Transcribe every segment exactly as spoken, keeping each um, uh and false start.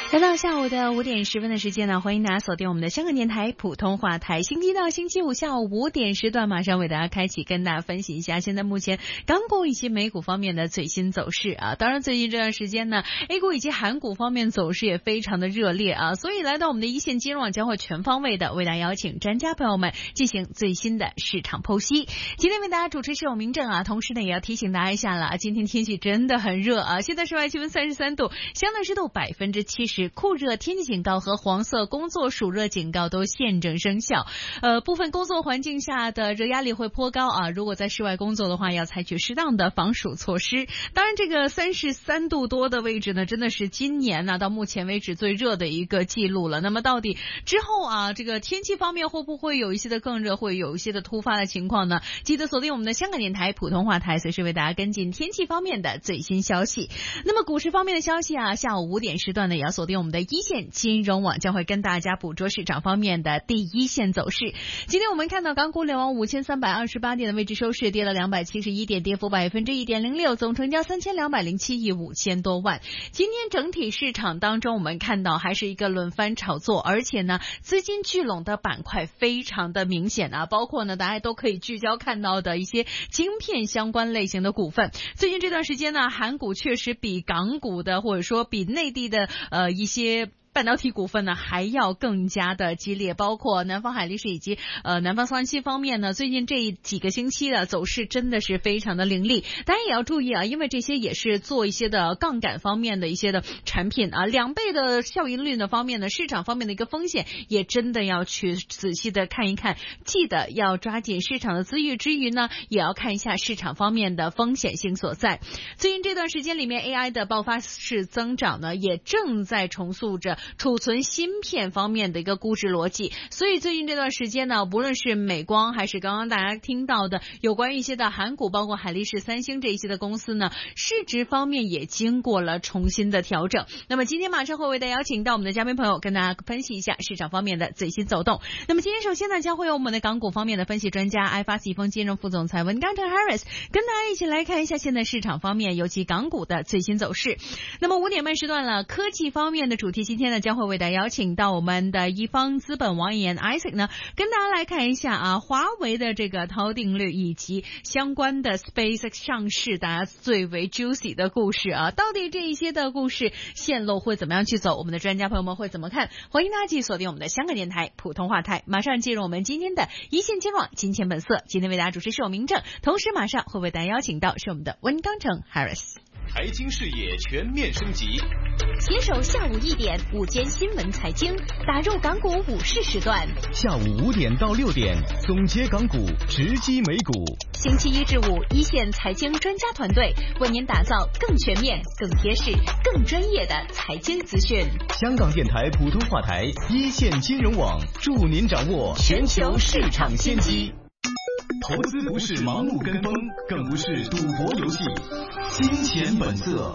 来到下午的五点十分的时间呢，欢迎大家锁定我们的香港电台普通话台，星期一到星期五下午五点时段，马上为大家开启，跟大家分析一下现在目前港股以及美股方面的最新走势啊。当然，最近这段时间呢 ，A 股以及韩股方面走势也非常的热烈啊，所以来到我们的一线金融网将会全方位的为大家邀请专家朋友们进行最新的市场剖析。今天为大家主持是我明正啊，同时呢也要提醒大家一下了，今天天气真的很热啊，现在室外气温三十三度，相对湿度百分之七十。酷热天气警告和黄色工作暑热警告都现正生效。呃，部分工作环境下的热压力会颇高啊，如果在室外工作的话，要采取适当的防暑措施。当然，这个三十三度多的位置呢，真的是今年呢、啊、到目前为止最热的一个记录了。那么到底之后啊，这个天气方面会不会有一些的更热，会有一些的突发的情况呢？记得锁定我们的香港电台普通话台，随时为大家跟进天气方面的最新消息。那么股市方面的消息啊，下午五点时段呢，也要锁定我们的一线金融网，将会跟大家捕捉市场方面的第一线走势。今天我们看到港股两万五千三百二十八点的位置收市，跌了两百七十一点，跌幅百分之一点零六，总成交三千两百零七亿五千多万。今天整体市场当中，我们看到还是一个轮番炒作，而且呢，资金聚拢的板块非常的明显啊，包括呢大家都可以聚焦看到的一些晶片相关类型的股份。最近这段时间呢，韩股确实比港股的或者说比内地的呃一些半导体股份呢还要更加的激烈，包括南方海力士以及呃南方三七方面呢，最近这几个星期的走势真的是非常的凌厉。大家也要注意啊，因为这些也是做一些的杠杆方面的一些的产品啊，两倍的效应率的方面呢，市场方面的一个风险也真的要去仔细的看一看，记得要抓紧市场的资源之余呢，也要看一下市场方面的风险性所在。最近这段时间里面 A I 的爆发式增长呢，也正在重塑着储存芯片方面的一个估值逻辑，所以最近这段时间呢，无论是美光还是刚刚大家听到的有关于一些的韩股，包括海力士、三星这一些的公司呢，市值方面也经过了重新的调整。那么今天马上会为大家邀请到我们的嘉宾朋友，跟大家分析一下市场方面的最新走动。那么今天首先呢，将会有我们的港股方面的分析专家 i 发 C 丰金融副总裁文刚成 Harris 跟大家一起来看一下现在市场方面尤其港股的最新走势。那么五点半时段了，科技方面的主题今天呢将会为大家邀请到我们的一方资本王岩 Isaac 呢，跟大家来看一下啊，华为的这个涛定律以及相关的 SpaceX 上市大家最为 juicy 的故事啊，到底这一些的故事线路会怎么样去走？我们的专家朋友们会怎么看？欢迎大家继续锁定我们的香港电台普通话台，马上进入我们今天的一线金网金钱本色。今天为大家主持是我明正，同时马上会为大家邀请到是我们的温刚成 Harris。 财经视野全面升级， 携手下午一点午间新闻财经，打入港股午市时段。 下午五点到六点，总结港股，直击美股。 星期一至五，一线财经专家团队为您打造更全面、更贴实、更专业的财经资讯。 香港电台普通话台，一线金融网，祝您掌握全球市场先机。投资不是盲目跟风，更不是赌博游戏。金钱本色。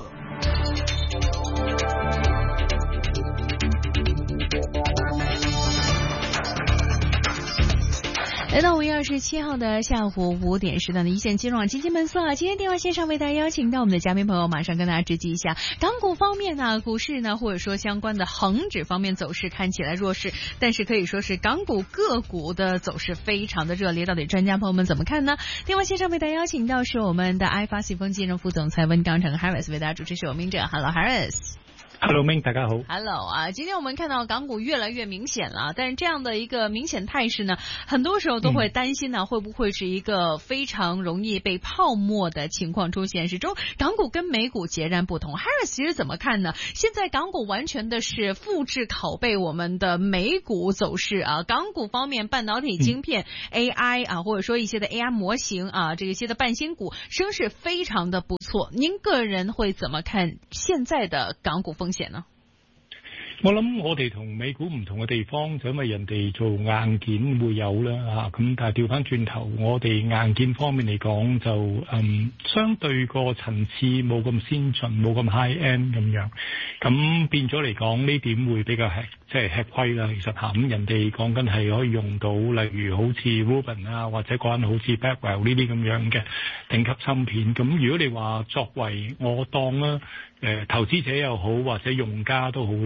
来到五月二十七号的下午五点时段的一线金融网金钱本色啊，今天电话线上为大家邀请到我们的嘉宾朋友，马上跟大家直击一下港股方面呢，股市呢或者说相关的恒指方面走势看起来弱势，但是可以说是港股个股的走势非常的热烈，到底专家朋友们怎么看呢？电话线上为大家邀请到是我们的 i 发 C 丰金融副总裁温刚成 Harris 为大家主持是我明哲 Hello Harris。Hello Ming， 大家好。 Hello 啊，今天我们看到港股越来越明显了，但是这样的一个明显态势呢，很多时候都会担心呢，嗯、会不会是一个非常容易被泡沫的情况出现？始终港股跟美股截然不同。Harris 其实怎么看呢？现在港股完全的是复制拷贝我们的美股走势啊，港股方面半导体晶片、嗯、A I 啊，或者说一些的 A I 模型啊，这些的半新股声势非常的不错。您个人会怎么看现在的港股风险呢？ 我諗我哋同美股唔同嘅地方，就因為人哋做硬件會有啦嚇，咁但係調翻轉頭，我哋硬件方面嚟講就嗯相對個層次冇咁先進，冇咁 high end 咁樣，咁變咗嚟講呢點會比較吃即係吃虧啦。其實嚇咁人哋講緊係可以用到，例如好似 Rubin 啊，或者講緊好似 Blackwell 呢啲咁樣嘅頂級芯片。咁如果你話作為我當啦誒、呃、投資者又好，或者用家都好啦。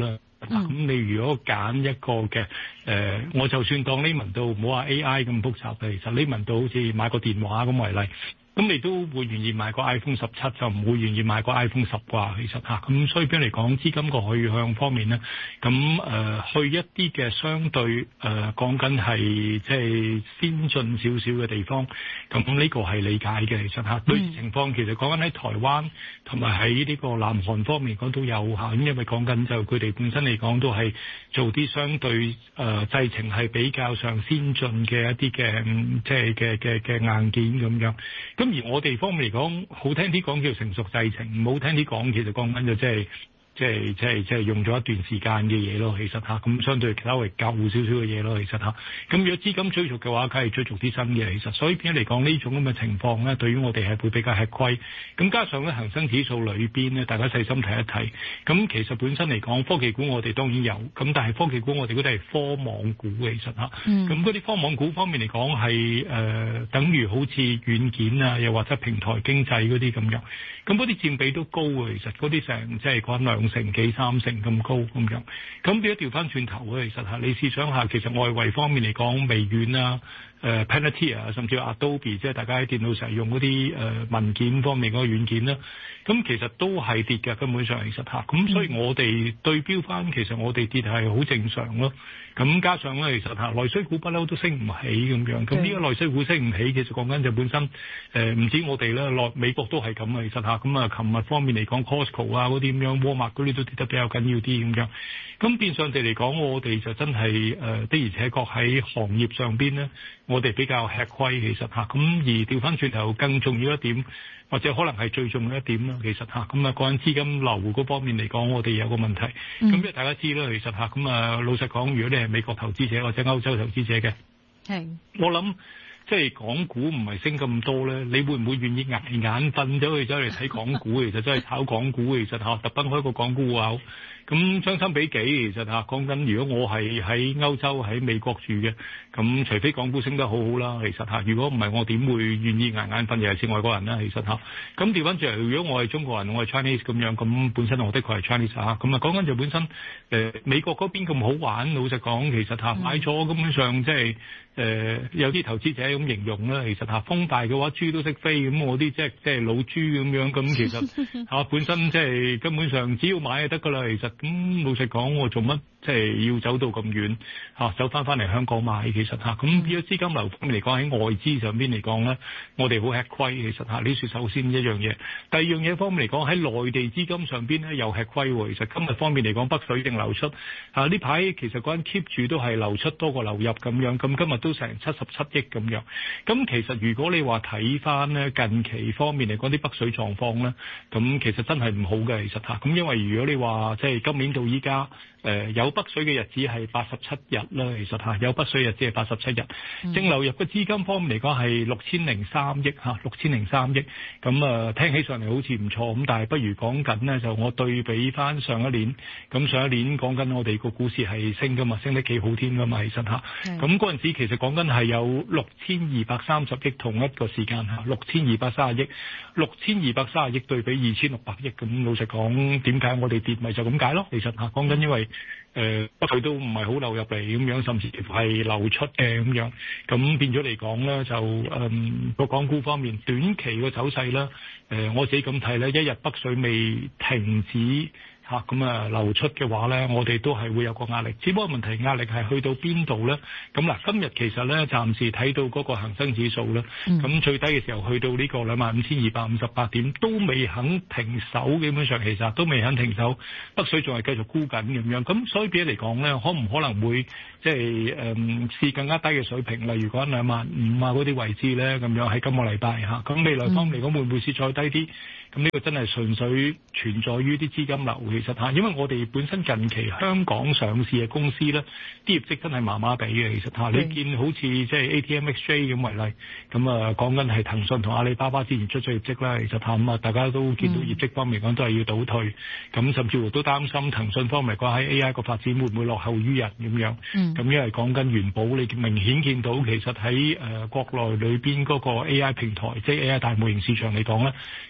咁、嗯、你如果揀一個嘅誒、呃，我就算當呢輪到唔好話 A I 咁複雜嘅，其實呢輪到好似買個電話咁為例。咁你都會願意買個 iPhone 十七，就唔會願意買個 iPhone 十啩，其實嚇。咁所以邊嚟講，資金個去向方面咧，咁誒、呃、去一啲嘅相對誒講緊係即係先進少少嘅地方，咁呢個係理解嘅，其實嚇。對於情況其實講緊喺台灣同埋喺呢個南韓方面講都有嚇，咁因為講緊就佢哋本身嚟講都係做啲相對誒、呃、製程係比較上先進嘅一啲嘅即係嘅嘅嘅硬件咁樣。咁而我哋方面嚟講，好聽啲講叫成熟製程，唔好聽啲講，其實講緊就即係即係即係即係用咗一段時間嘅嘢咯，其實嚇，咁相對稍微舊少少嘅嘢咯，其實嚇。咁如果資金追逐嘅話，梗係追逐啲新嘅，其實。所以變咗嚟講呢種咁嘅情況咧，對於我哋係會比較吃虧。咁加上咧恒生指數裏邊咧，大家細心睇一睇。咁其實本身嚟講，科技股我哋當然有，咁但係科技股我哋嗰啲係科網股嘅，其實嚇。咁嗰啲科網股方面嚟講係誒，等於好似軟件啊，又或者平台經濟嗰啲咁樣。咁嗰啲佔比都高嘅，其實嗰啲成即係講兩成幾三成咁高咁樣。咁變咗調翻轉頭咧，其實嚇你試想下，其實外圍方面嚟講，微軟啊、誒 Palantir 啊，甚至 Adobe， 即係大家喺電腦成日用嗰啲誒文件方面嗰個軟件啦，咁其實都係跌嘅，根本上其實嚇。咁所以我哋對標翻，其實我哋跌係好正常咯。咁加上咧，其實嚇內需股不嬲都升唔起咁樣。咁呢個內需股升唔起，其實講緊就本身誒唔止我哋啦，內美國都係咁啊，其實嚇。咁啊，琴日方面嚟講 ，Costco 啊嗰啲咁樣，沃爾瑪嗰啲都跌得比較緊要啲咁樣。咁變相地嚟講，我哋就真係誒、呃、的而且確喺行業上邊咧，我哋比較吃虧其實嚇。咁而調翻轉頭，更重要一點，或者可能係最重要一點啦，其實嚇。咁啊，講緊資金流嗰方面嚟講，我哋有個問題。咁、嗯、因為大家知啦，其實嚇。咁啊，老實講，如果你係美國投資者或者歐洲投資者嘅，係我諗。即係港股唔係升咁多咧，你會唔會願意捱眼瞓走去走嚟睇港股？其實真係炒港股，其實嚇特登開個港股戶口。咁將心比己，其實嚇講緊，如果我係喺歐洲喺美國住嘅，咁除非港股升得好好啦，其實嚇。如果唔係，我點會願意捱眼瞓？尤其是外國人啦，其實嚇。咁調翻轉嚟，如果我係中國人，我係 Chinese 咁樣，咁本身我的確係 Chinese 嚇。咁啊講緊就本身誒、呃、美國嗰邊咁好玩，老實講，其實嚇買咗根本上即係。誒、呃、有啲投資者咁形容啦，其實嚇風大嘅話，豬都識飛，咁我啲即係即係老豬咁樣，咁其實嚇本身即係根本上只要買就得㗎啦。其實咁老實講，我做乜即係要走到咁遠嚇，走翻翻嚟香港買？其實嚇咁呢個資金流方面嚟講，喺外資上邊嚟講咧，我哋好吃虧。其實嚇呢説首先一樣嘢，第二樣嘢方面嚟講，喺內地資金上邊咧又吃虧喎。其實今日方面嚟講，北水定流出嚇呢排其實嗰陣 keep 住都係流出多過流入咁樣，咁今日都成七十七億咁樣。咁其實如果你話睇翻咧近期方面嚟講啲北水狀況咧，咁其實真係唔好嘅。其實嚇咁因為如果你話即係今年到依家誒有北水嘅日子係八十七日啦，其實嚇有北水日子係八十七日，嗯、淨流入嘅資金方面嚟講係六千零三億嚇，六千零三億。咁啊聽起上嚟好似唔錯，咁但係不如講緊呢，就我對比翻上一年，咁上一年講緊我哋個股市係升噶嘛，升得幾好添噶嘛，其實嚇。咁嗰陣時其實講緊係有六千二百三十億，同一個時間嚇，六千二百三十億，六千二百三十億對比二千六百億，咁老實講，點解我哋跌咪就咁解咯？其實嚇講緊因為。誒北水都唔係好流入嚟咁樣，甚至係流出嘅咁樣，咁變咗嚟講咧，就誒個、嗯、港股方面短期個走勢咧，誒、呃、我自己咁睇咧，一日北水未停止。嚇咁啊流出嘅話咧，我哋都係會有個壓力。只不過問題壓力係去到邊度咧？咁嗱，今日其實咧暫時睇到嗰個恆生指數咧，咁、嗯、最低嘅時候去到呢個兩萬五千二百五十八點，都未肯停手，基本上其實都未肯停手，北水仲係繼續沽緊咁樣。咁所以比起嚟講咧，可唔可能會即係誒試更加低嘅水平？例如講兩萬五啊嗰啲位置咧，咁樣喺今個禮拜嚇。咁未來方面嚟講，會唔會試再低啲？咁呢個真係純粹存在於啲資金流，其實嚇，因為我哋本身近期香港上市嘅公司咧，啲業績真係麻麻地嘅，其實嚇。你見好似即係 A T M X J 咁為例，咁啊講緊係騰訊同阿里巴巴之前出咗業績啦，其實嚇咁啊，大家都見到業績方面講都係要倒退，咁、嗯、甚至乎都擔心騰訊方面講喺 A I 個發展會唔會落後於人咁樣。咁、嗯、因為講緊元寶，你明顯見到其實喺誒、呃、國內裏邊嗰個 A I 平台，即係 A I 大模型市場嚟講咧，佢係落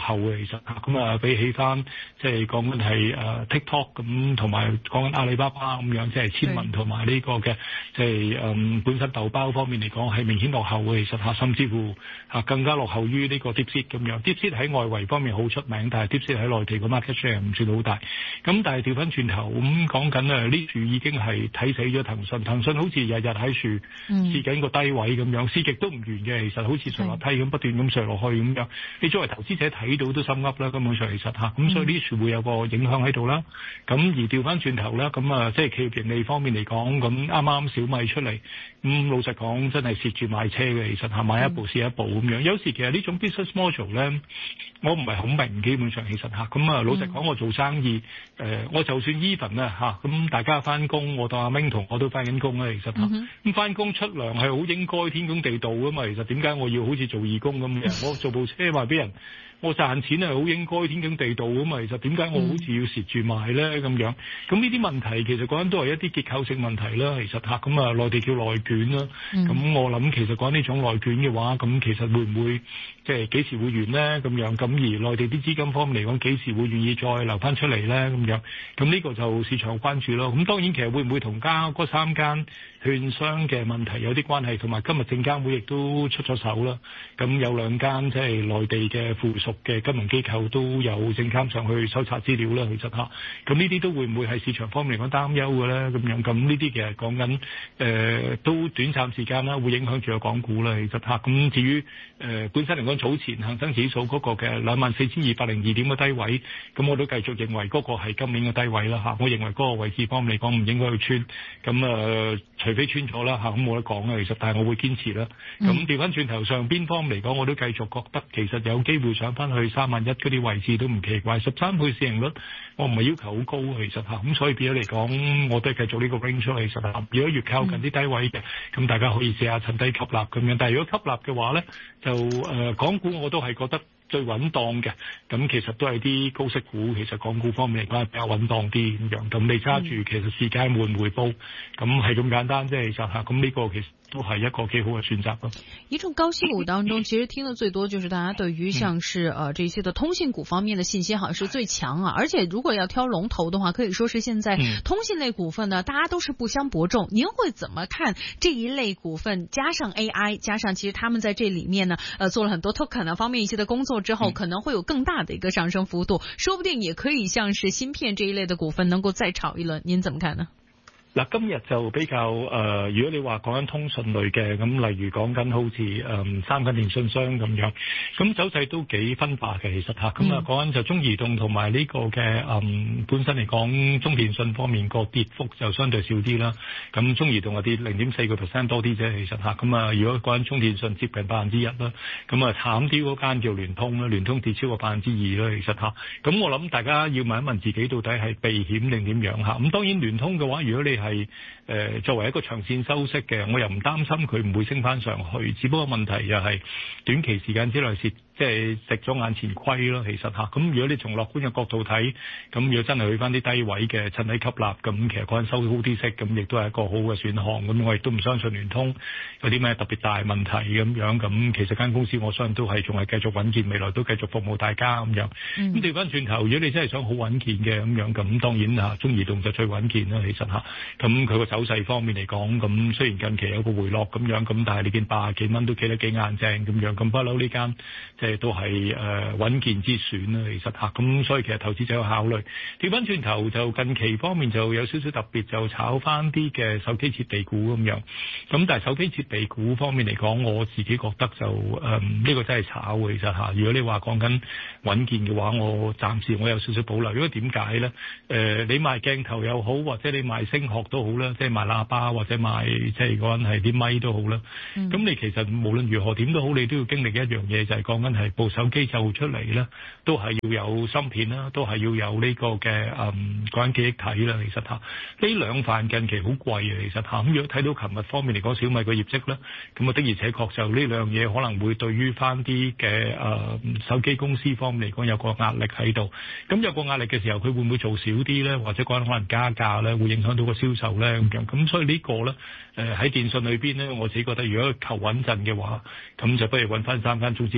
後嘅，其實嚇咁啊，比起翻即係講緊係誒 TikTok 咁，同埋講緊阿里巴巴咁樣，即係千文同埋呢個嘅即係誒本身豆包方面嚟講係明顯落後嘅，其實嚇，甚至乎嚇更加落後於呢個 DeepSeek 咁樣。DeepSeek 喺外圍方面好出名，但係 DeepSeek 喺內地個 market share 唔算好大。咁但係調翻轉頭咁講緊啊，呢樹已經係睇死咗騰訊，騰訊好似日日喺樹試緊個低位咁樣，試極都唔完嘅，其實好似上樓梯咁不斷咁上落去咁樣。你作為投資者睇到都心噏啦，根本上其實嚇，咁所以呢樹會有個影響喺度啦。咁而調翻轉頭啦，咁啊即係企業盈利方面嚟講，咁啱啱小米出嚟，咁老實講真係蝕住買車嘅，其實嚇買一部試一部咁樣。有時其實呢種 business model 咧，我唔係好明，基本上其實嚇，咁啊老實講我做生意，誒我就算 even 啊嚇，咁大家翻工，我當阿明同我都翻緊工啦，其實嚇，咁翻工出糧係好應該天公地道噶嘛，其實點解我要好似做義工咁嘅？我做部車賣俾人，我賺錢係好應該天經地道噶嘛，其實點解我好似要蝕住賣咧咁樣？咁呢啲問題其實講緊都係一啲結構性問題啦，其實嚇，咁啊內地叫內卷啦，咁、嗯、我諗其實講呢種內卷嘅話，咁其實會唔會即係幾時會完咧咁樣？咁而內地啲資金方面嚟講，幾時會願意再流翻出嚟咧咁樣？咁呢個就市場關注咯。咁當然其實會唔會同加嗰三間券商嘅問題有啲關係，同埋今日證監會亦都出咗手啦。咁有兩間即係內地嘅附屬嘅金融機構都有證監上去搜查資料啦，其實嚇。咁呢啲都會唔會係市場方面嚟講擔憂嘅咧？咁樣咁呢啲其實講緊誒都短暫時間啦，會影響住個港股啦，其實嚇。咁至於誒、呃、本身嚟講，早前恒生指數嗰個嘅兩萬四千二百零二點嘅低位，咁我都繼續認為嗰個係今年嘅低位啦嚇。我認為嗰個位置方面嚟講唔應該去穿。咁啊、呃，除非穿咗啦嚇，咁冇得講啊。其實，但係我會堅持啦。咁調翻轉頭上邊方嚟講，我都繼續覺得其實有機會上翻去三萬一嗰啲位置都唔奇怪。十三倍市盈率，我唔係要求好高其實嚇。咁所以變咗嚟講，我都係繼續呢個 range 出嚟。其實嚇，如果越靠近啲低位嘅，咁、嗯、大家可以試下趁低吸納咁樣。但係如果吸納嘅話咧，就誒、呃、港股我都係覺得最穩當嘅，咁其實都係啲高息股，其實港股方面嚟講係比較穩當啲咁樣。咁你揸住，其實時間會唔會報？咁係咁簡單啫，其實嚇。咁呢個其實都係一個幾好嘅選擇咯。 一眾高息股當中，其實聽得最多就是大家對於像是呃這些的通信股方面的信心好像是最強啊。而且如果要挑龍頭的話，可以說是現在通信類股份呢，大家都是不相伯仲。您會怎麼看這一類股份？加上 A I， 加上其實他們在這裡面呢，呃做了很多 token 方面一些的工作之後，可能會有更大的一個上升幅度，說不定也可以像是芯片這一類的股份能夠再炒一輪。您怎麼看呢？ 嗱，今日就比較誒、呃，如果你話講緊通訊類嘅，咁例如講緊好似誒、嗯、三間電信商咁樣，咁走勢都幾分化嘅，其實嚇。咁啊講緊就中移動同埋呢個嘅誒、嗯、本身嚟講，中電信方面個跌幅就相對少啲啦。咁中移動啊跌零點四個 percent 多啲啫，其實嚇。咁啊，如果講緊中電信接近百分之一啦，咁啊慘啲嗰間叫聯通啦，聯通跌超過百分之二啦，其實嚇。咁我諗大家要問一問自己，到底係避險定點樣嚇？咁當然聯通嘅話，如果你係係誒、呃、作為一個長線收息嘅，我又唔擔心佢唔會升翻上去，只不過問題又係短期時間之內蝕。即係食咗眼前虧咯，其實嚇。咁如果你從樂觀嘅角度睇，咁如果真係去翻啲低位嘅趁低吸納，咁其實嗰陣收好啲息，咁亦都係一個好嘅選項。咁我亦都唔相信聯通有啲咩特別大問題咁樣。咁其實間公司我相信都係仲係繼續穩健，未來都繼續服務大家咁樣。咁調翻轉頭，如果你真係想好穩健嘅咁樣，咁當然嚇中移動就最穩健啦，其實嚇。咁佢個走勢方面嚟講，咁雖然近期有個回落咁樣，咁但係你見八十幾蚊都企得幾硬淨咁樣。咁不嬲呢間。即係都係誒穩健之選啦，其實嚇，咁所以其實投資者有考慮。調翻轉頭就近期方面就有少少特別，就炒翻啲嘅手機設備股咁樣。咁但係手機設備股方面嚟講，我自己覺得就誒呢、嗯這個真係炒嘅，其實嚇。如果你話講緊穩健嘅話，我暫時我有少少保留。因為點解咧？誒、呃，你賣鏡頭又好，或者你賣聲學都好啦，即係賣喇叭或者賣即係講緊係啲咪都好啦。咁、嗯、你其實無論如何點都好，你都要經歷一樣嘢，就係講緊係部手機就出嚟咧，都係要有芯片啦，都係要有呢個嘅誒講緊記憶體啦。其實嚇，呢兩塊近期好貴嘅，其實嚇。咁如果睇到琴日方面嚟講，小米個業績咧，咁啊的而且確就呢兩樣嘢可能會對於翻啲嘅誒手機公司方面嚟講有個壓力喺度。咁有個壓力嘅時候，佢會唔會做少啲咧？或者講可能加價咧，會影響到個銷售咧咁樣。咁所以呢個咧誒喺電信裏邊咧，我自己覺得如果求穩陣嘅話，咁就不如揾翻三間中資電信商。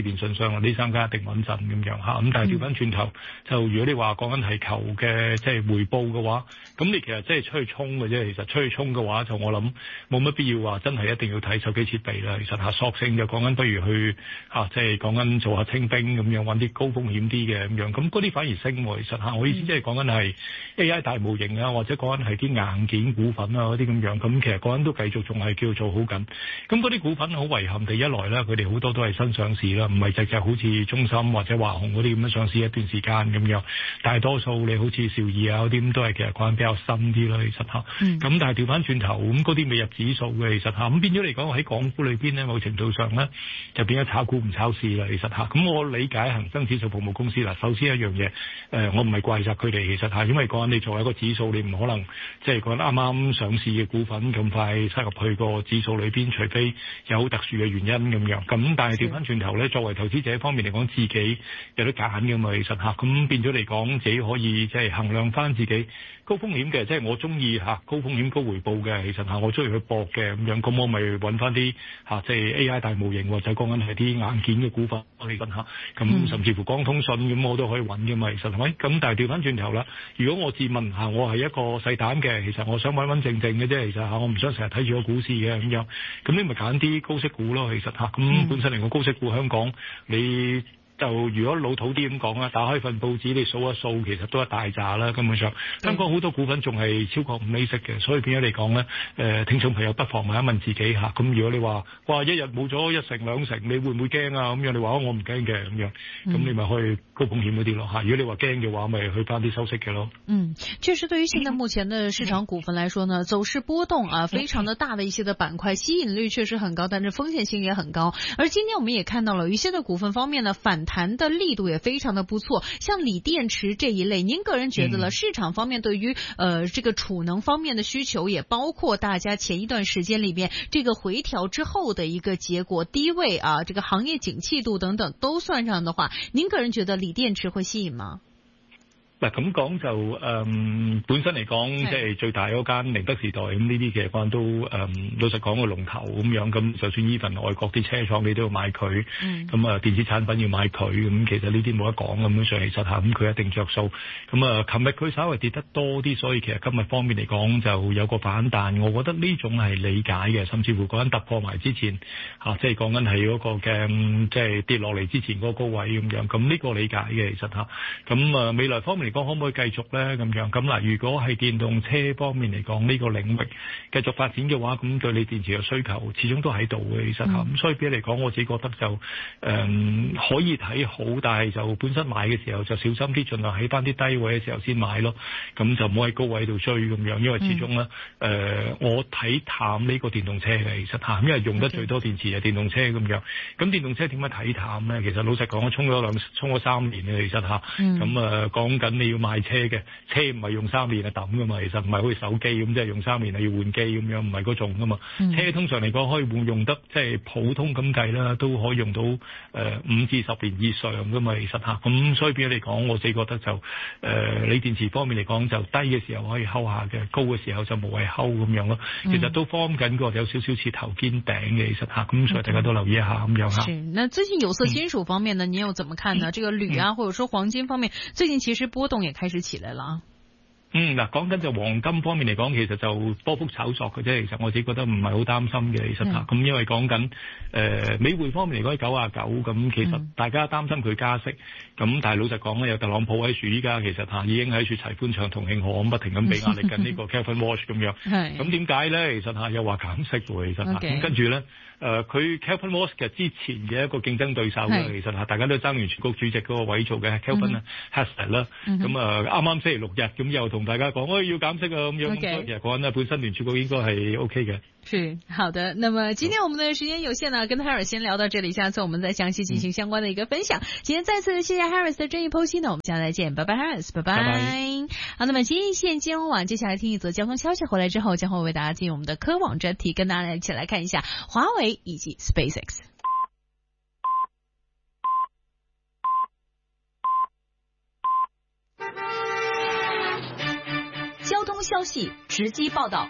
上啦，呢三間一定穩陣咁樣嚇。咁但係調翻轉頭，就如果你話講緊係求嘅即係回報嘅話，咁你其實即係出去衝嘅啫。其實出去衝嘅話，就我諗冇乜必要話真係一定要睇手機設備啦。其實嚇索性就講緊不如去嚇即係講緊做下清兵咁樣，揾啲高風險啲嘅咁樣。咁嗰啲反而升喎。其實嚇我意思即係講緊係 A I 大模型啊，或者講緊係啲硬件股份啊嗰啲咁樣。咁其實講緊都繼續仲係叫做好緊。咁嗰啲股份好遺憾地一來咧，佢哋好多都係新上市啦，唔係隻隻好似中芯或者華虹嗰啲咁樣上市一段時間咁樣。大多數你好似兆易啊嗰啲咁都係其實講緊比較新啲啦。其實嚇，咁、嗯、但係調翻轉頭咁嗰啲未入指數嘅，其實嚇咁變咗嚟講喺港股裏邊咧，某程度上咧就變咗炒股唔炒市啦。其實嚇，咁我理解恒生指數服務公司啦。首先一樣嘢，誒、呃、我唔係怪責佢哋，其實嚇，因為講緊你作為一個指數，你唔可能即係講啱啱上市嘅股份咁快塞入去個指數裏邊，除非有好特殊嘅原因咁樣。咁但係調翻轉頭咧，作為投資者方面嚟講，自己有得揀㗎嘛。其實嚇，咁變咗嚟講，自己可以即係衡量翻自己高風險嘅，即係我中意嚇高風險高回報嘅。其實嚇我中意去搏嘅咁樣，咁我咪揾翻啲嚇即係 A I 大模型或者講緊係啲硬件嘅股份嚟揾下。咁甚至乎光通訊咁我都可以揾嘅嘛。其實係咪？咁但係調翻轉頭啦，如果我自問下我係一個細膽嘅，其實我想穩穩靜靜嘅啫。其實嚇我唔想成日睇住個股市嘅咁樣，咁你咪揀啲高息股咯。其實嚇咁本身嚟講高息股香港你。就如果老土啲咁講啦，打開份報紙你數一數，其實都係大扎啦。根本上香港好多股份仲係超過五厘息嘅，所以變咗嚟講咧，誒、呃、聽眾朋友不妨問一問自己嚇。咁如果你話哇一日冇咗一成兩成，你會唔會驚啊？咁樣你話我唔驚嘅咁樣，咁、嗯、你咪可以高風險嗰啲咯嚇。如果你話驚嘅話，咪去翻啲收息嘅咯。 嗯，確實對於現在目前的市場股份來說呢，走勢波動啊，非常的大的一些的板塊，吸引率確實很高，但是風險性也很高。而今天我們也看到了一些的股份方面呢，反彈的力度也非常的不錯，像鋰電池這一類，您個人覺得呢？市場方面對於呃這個儲能方面的需求，也包括大家前一段時間裏邊這個回調之後的一個結果，低位啊，這個行業景氣度等等都算上的話，您個人覺得鋰電池會吸引嗎？ 嗱咁講就誒、嗯、本身嚟講，即係最大嗰間寧德時代咁呢啲其實講都誒、嗯、老實講個龍頭咁樣，咁就算 even 外國啲車廠你都要買佢，咁、嗯、啊電子產品要買佢，咁其實呢啲冇得講咁樣上嚟實下，咁佢一定着數。咁啊，琴日佢稍微跌得多啲，所以其實今日方面嚟講就有個反彈，我覺得呢種係理解嘅，甚至乎講緊突破埋之前嚇，即係講緊係嗰個嘅即係跌落嚟之前嗰個高位咁樣，咁呢個理解嘅其實嚇。咁啊未來方面嚟講可唔可以繼續咧咁樣？咁嗱，如果係電動車方面嚟講，呢個領域繼續發展嘅話，咁對你電池嘅需求始終都喺度嘅，其實嚇。咁、嗯、所以比嚟講，我自己覺得就誒、嗯、可以睇好，但係就本身買嘅時候就小心啲，盡量喺翻啲低位嘅時候先買咯。咁就唔好喺高位度追咁樣，因為始終咧誒、嗯呃，我睇淡呢個電動車嘅，其實嚇，因為用得最多電池係電動車咁樣。咁電動車點解睇淡咧？其實老實講，我衝咗兩衝咗三年嘅，其實嚇。咁啊講緊。你要買車嘅車唔係用三年就抌噶嘛，其實唔係好似手機咁，即係用三年係要換機咁樣，唔係嗰種噶嘛、嗯。車通常嚟講可以換用得即係普通咁計啦，都可以用到誒五、呃、至十年以上噶嘛，其實嚇。咁所以變咗嚟講，我自己覺得就誒、呃，你電池方面嚟講就低嘅時候可以睺下嘅，高嘅時候就無謂睺咁樣咯。其實都 form 緊個有少少似頭肩頂嘅，其實嚇。咁所以大家都留意一下咁樣嚇。 是，那最近有色金屬方面呢，你又怎麼看呢？嗯、這個鋁啊，或者說黃金方面，最近其實波動也開始起來了。 嗯，嗱，講緊就黃金方面嚟講，其實就波幅炒作嘅啫。其實我自己覺得唔係好擔心嘅，其實嚇。咁、嗯、因為講緊誒美匯方面嚟講九啊九，咁其實大家擔心佢加息，咁、嗯、但係老實講咧，有特朗普喺處，依家其實嚇已經喺處齊歡唱同慶賀咁，不停咁俾壓力緊呢個 Kelvin Watch 咁樣。係。咁點解咧？其實嚇又話減息喎，其實嚇。咁、okay. 跟住咧。誒、呃、佢 Kelvin Watts 嘅之前嘅一個競爭對手嘅，其實嚇大家都爭聯儲局主席嗰個位做嘅 Kelvin 啊 Hassett 啦，咁啊啱啱星期六日咁又同大家講，我、哎、要減息啊咁樣，咁其實講緊咧本身聯儲局應該係 OK 嘅。 是好的，那麼今天我們的時間有限呢，跟 Harris 先聊到這裡，下次我們再詳細進行相關的一個分享。嗯、今天再次謝謝 Harris 的這一剖析呢，我們下次再見，拜拜 Harris， 拜拜。拜拜。好，那麼金線金融網接下來聽一則交通消息，回來之後將會為大家進入我們的科網專題，跟大家一起來看一下華為以及 SpaceX。 交通消息直擊報道。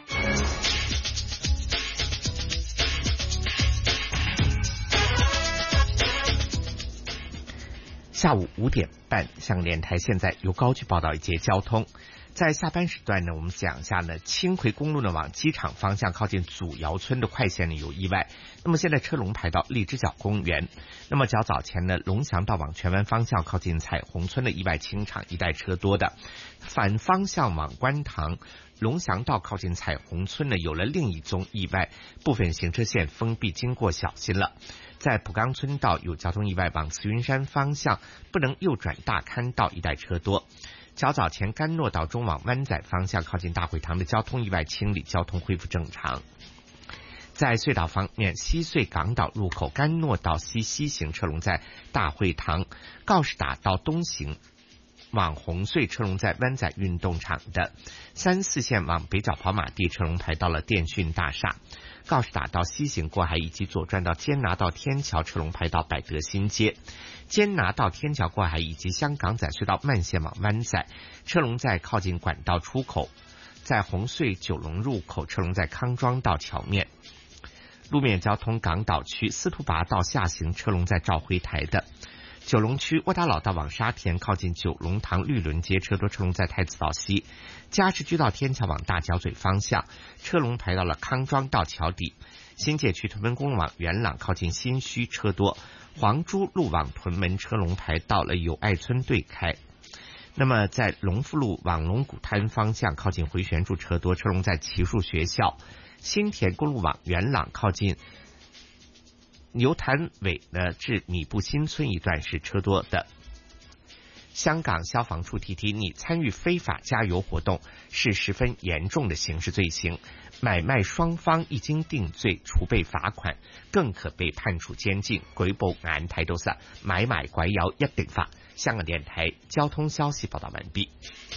下午五点半，香港电台现在由高居报道一节交通。在下班时段呢，我们讲一下呢，青葵公路呢往机场方向靠近祖窑村的快线呢有意外，那么现在车龙排到荔枝角公园。那么较早前呢，龙翔道往荃湾方向靠近彩虹村的意外清场，一带车多的。反方向往观塘龙翔道靠近彩虹村呢有了另一宗意外，部分行车线封闭，经过小心了。在浦冈村道有交通意外，往慈云山方向不能右转大坑道，一带车多。较早前甘诺道中往湾仔方向靠近大会堂的交通意外清理，交通恢复正常。在隧道方面，西隧港岛入口甘诺道西西行车龙在大会堂，告士打道东行往红隧车龙在湾仔运动场的，三四线往北角跑马地车龙排到了电讯大厦，告士打道西行过海以及左转到坚拿道天桥车龙排到百德新街，坚拿道天桥过海以及香港仔隧道慢线往湾仔车龙在靠近管道出口，在红隧九龙入口车龙在康庄道桥面。路面交通，港岛区司徒拔道下行车龙在肇辉台的，九龙区窝打老道往沙田靠近九龙塘绿轮街车多，车龙在太子道西，嘉士居道天桥往大角咀方向车龙排到了康庄道桥底，新界区屯门公路往元朗靠近新墟车多，黄珠路往屯门车龙排到了友爱村对开。那么在隆福路往龙鼓滩方向靠近回旋处车多，车龙在奇树学校，新田公路往元朗靠近牛潭尾呢至米布新村一段是车多的。香港消防处提提你，参与非法加油活动是十分严重的刑事罪行，买卖雙方一經定罪，除被罰款，更可被判處監禁。舉報眼睇到實，買賣拐油一定罰。香港電台交通消息報道完畢。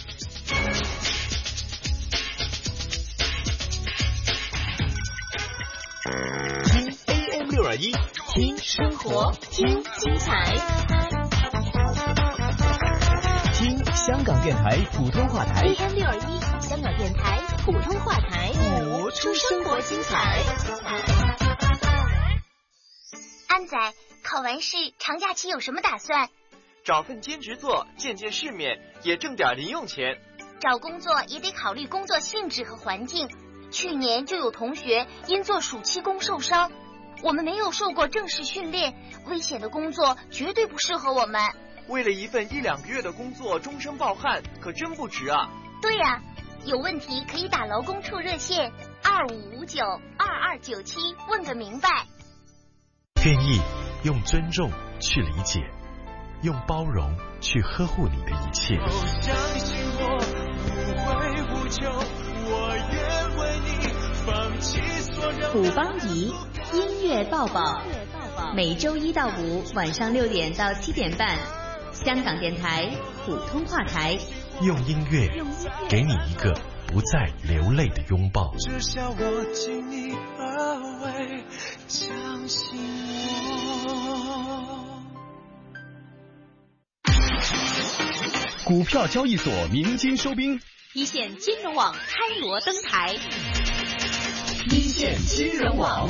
聽 A M 六二一， 聽生活，聽精彩。 听香港电台普通话台 A M 六二一，香港电台普通话台， 活出生活精彩。 安仔，考完试长假期有什么打算？ 找份兼职做，见见世面，也挣点零用钱。 找工作也得考虑工作性质和环境。去年就有同学因做暑期工受伤，我们没有受过正式训练，危险的工作绝对不适合我们。 为了一份一两个月的工作终身抱憾，可真不值啊。 对呀、啊，有问题可以打劳工处热线二五五九二二九七问个明白。 愿意用尊重去理解，用包容去呵护你的一切。 相信我不会无求，我愿为你放弃所有。 虎邦仪音乐抱抱，每周一到五晚上六点到七点半，香港电台普通话台， 用音乐给你一个不再流泪的拥抱。 只想我尽你而为，相信我。 股票交易所鸣金收兵， 一线金融网开锣登台， 一线金融网。